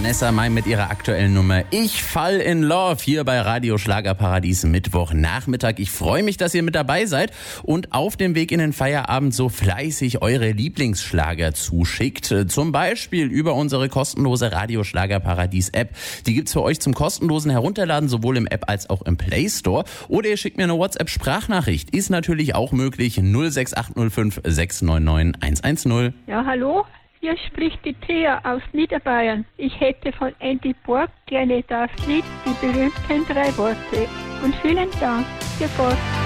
Vanessa Mai mit ihrer aktuellen Nummer Ich fall in Love hier bei Radio Schlagerparadies Mittwochnachmittag. Ich freue mich, dass ihr mit dabei seid und auf dem Weg in den Feierabend so fleißig eure Lieblingsschlager zuschickt. Zum Beispiel über unsere kostenlose Radio Schlagerparadies App. Die gibt's für euch zum kostenlosen Herunterladen, sowohl im App als auch im Play Store. Oder ihr schickt mir eine WhatsApp-Sprachnachricht. Ist natürlich auch möglich. 06805 699 110. Ja, hallo? Hier spricht die Thea aus Niederbayern. Ich hätte von Andy Borg gerne das Lied Die berühmten 3 Worte. Und vielen Dank. Für Gott.